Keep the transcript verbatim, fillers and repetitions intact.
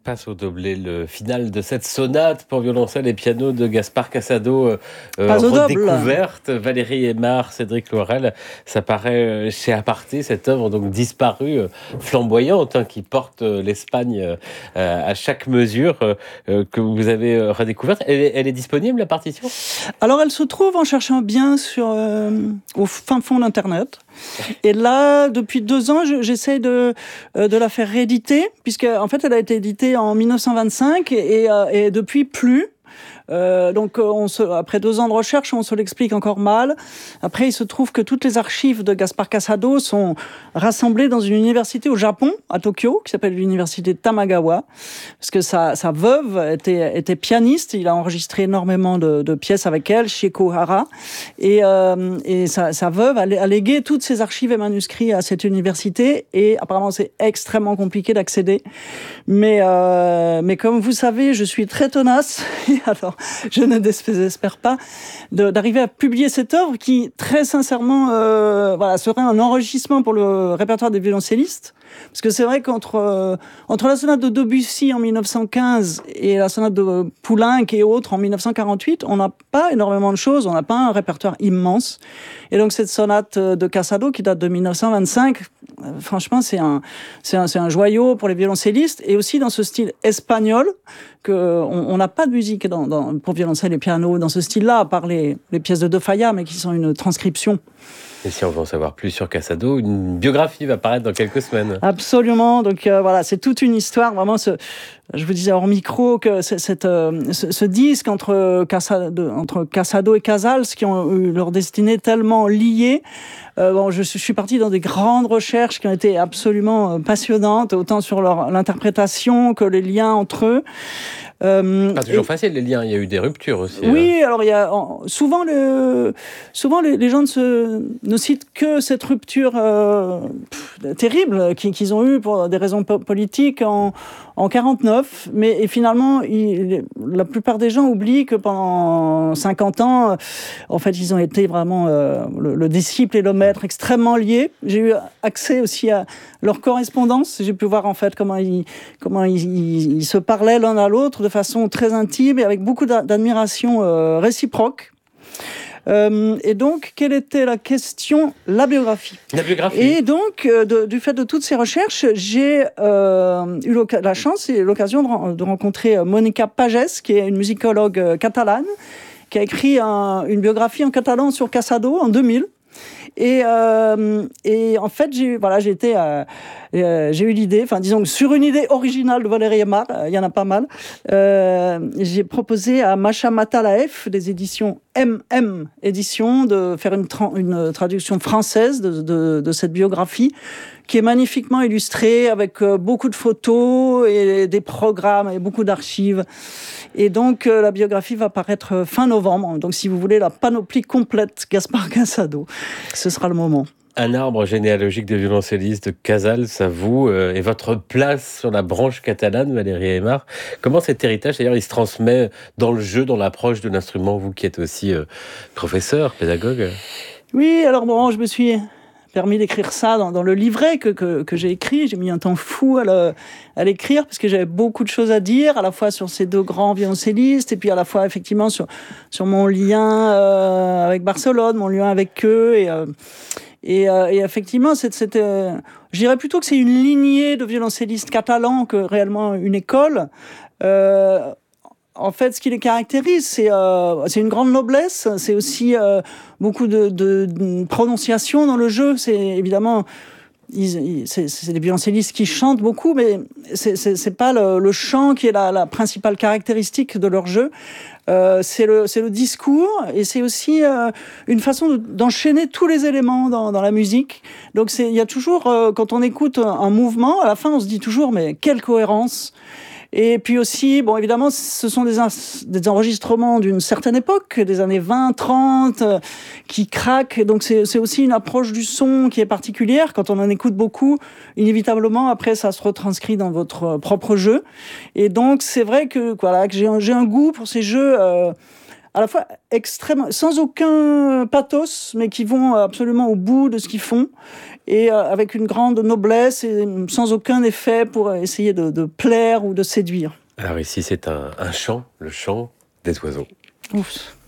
passe au doblé le final de cette sonate pour violoncelle et piano de Gaspard Casado, euh, Pas au redécouverte. Valérie Aymard, Cédric Loirel, ça paraît chez Aparté, cette œuvre donc disparue, euh, flamboyante, hein, qui porte euh, l'Espagne euh, à chaque mesure, euh, que vous avez euh, redécouverte. Elle est, elle est disponible, la partition ? Alors, elle se trouve en cherchant bien sur, euh, au fin fond d'Internet. Et là, depuis deux ans, je, j'essaie de, euh, de la faire rééditer, puisque en fait, elle a été éditée en dix-neuf cent vingt-cinq et, euh, et depuis plus. Euh, donc, on se, après deux ans de recherche, on se l'explique encore mal. Après, il se trouve que toutes les archives de Gaspard Casado sont rassemblées dans une université au Japon, à Tokyo, qui s'appelle l'université de Tamagawa, parce que sa, sa veuve était, était pianiste. Il a enregistré énormément de, de pièces avec elle, Shieko Hara, et, euh, et sa, sa veuve a, a légué toutes ses archives et manuscrits à cette université. Et apparemment, c'est extrêmement compliqué d'accéder. Mais, euh, mais comme vous savez, je suis très tenace. Alors, je ne désespère pas de, d'arriver à publier cette œuvre qui, très sincèrement, euh, voilà, serait un enrichissement pour le répertoire des violoncellistes. Parce que c'est vrai qu'entre euh, entre la sonate de Debussy en dix-neuf cent quinze et la sonate de Poulenc et autres en dix-neuf cent quarante-huit, on n'a pas énormément de choses, on n'a pas un répertoire immense. Et donc cette sonate de Casado qui date de dix-neuf cent vingt-cinq, euh, franchement c'est un, c'est, un, c'est un joyau pour les violoncellistes, et aussi dans ce style espagnol, qu'on n'a pas de musique dans, dans, pour violoncelle et piano dans ce style-là, à part les, les pièces de De Falla, mais qui sont une transcription. Et si on veut en savoir plus sur Casado, une biographie va paraître dans quelques semaines. Absolument. Donc euh, voilà, c'est toute une histoire. Vraiment, ce, je vous disais hors micro que c'est, cette, euh, ce, ce disque entre Casado, entre Casado et Casals, qui ont eu leur destinée tellement liée. Euh, bon, je, je suis partie dans des grandes recherches qui ont été absolument passionnantes, autant sur leur, l'interprétation que les liens entre eux. Euh, pas toujours et... facile, les liens. Il y a eu des ruptures aussi. Oui, hein. Alors il y a souvent le souvent les, les gens ne se ne citent que cette rupture euh, pff, terrible qu'ils, qu'ils ont eue pour des raisons po- politiques en en quarante-neuf, mais et finalement il, la plupart des gens oublient que pendant cinquante ans, en fait, ils ont été vraiment euh, le, le disciple et le maître extrêmement liés. J'ai eu accès aussi à leur correspondance. J'ai pu voir en fait comment ils comment ils, ils, ils se parlaient l'un à l'autre de façon très intime et avec beaucoup d'admiration euh, réciproque. Euh, et donc, quelle était la question ? La biographie. La biographie. Et donc, euh, de, du fait de toutes ces recherches, j'ai euh, eu la chance et l'occasion de, de rencontrer Monica Pagès, qui est une musicologue euh, catalane, qui a écrit un, une biographie en catalan sur Casado en deux mille. Et, euh, et en fait, j'ai, voilà, j'ai, été, euh, euh, j'ai eu l'idée, enfin disons que sur une idée originale de Valérie Aymard, il euh, y en a pas mal, euh, j'ai proposé à Macha Matalaef, des éditions M M Éditions, de faire une, tra- une traduction française de, de, de cette biographie, qui est magnifiquement illustrée avec euh, beaucoup de photos et des programmes et beaucoup d'archives. Et donc, euh, la biographie va paraître fin novembre. Donc, si vous voulez la panoplie complète Gaspard Casado, ce sera le moment. Un arbre généalogique de violoncellistes de Casals, à vous, euh, et votre place sur la branche catalane, Valérie Aymard. Comment cet héritage, d'ailleurs, il se transmet dans le jeu, dans l'approche de l'instrument, vous qui êtes aussi euh, professeur, pédagogue ? Oui, alors bon, je me suis permis d'écrire ça dans, dans le livret que, que, que j'ai écrit. J'ai mis un temps fou à, le, à l'écrire parce que j'avais beaucoup de choses à dire, à la fois sur ces deux grands violoncellistes et puis à la fois effectivement sur, sur mon lien euh, avec Barcelone, mon lien avec eux. Et, euh, et, euh, et effectivement, c'est, c'est, euh, je dirais plutôt que c'est une lignée de violoncellistes catalans que réellement une école. Euh, En fait, ce qui les caractérise, c'est, euh, c'est une grande noblesse, c'est aussi euh, beaucoup de, de, de prononciation dans le jeu. C'est évidemment, ils, ils, c'est, c'est des violoncellistes qui chantent beaucoup, mais c'est, c'est, c'est pas le, le chant qui est la, la principale caractéristique de leur jeu. Euh, c'est le, c'est le discours, et c'est aussi euh, une façon de, d'enchaîner tous les éléments dans, dans la musique. Donc, c'est, il y a toujours, euh, quand on écoute un, un mouvement, à la fin, on se dit toujours, mais quelle cohérence! Et puis aussi, bon, évidemment, ce sont des, in- des enregistrements d'une certaine époque, des années vingt, trente, euh, qui craquent. Donc, c'est, c'est aussi une approche du son qui est particulière. Quand on en écoute beaucoup, inévitablement, après, ça se retranscrit dans votre propre jeu. Et donc, c'est vrai que, voilà, que j'ai un, j'ai un goût pour ces jeux euh, à la fois extrêmement, sans aucun pathos, mais qui vont absolument au bout de ce qu'ils font, et euh, avec une grande noblesse, et sans aucun effet pour essayer de, de plaire ou de séduire. Alors ici, c'est un, un chant, le chant des oiseaux. Ouf.